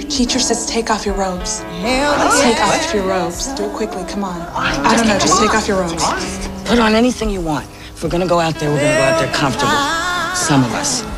Your teacher says take off your robes. Take off your robes. Do it quickly, come on. I don't know, just take off your robes. Put on anything you want. If we're gonna go out there, we're gonna go out there comfortable. Some of us.